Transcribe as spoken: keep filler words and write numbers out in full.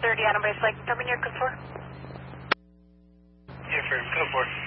thirty, Adam Base Lake, Terminator, code four. Yeah, firm, code four.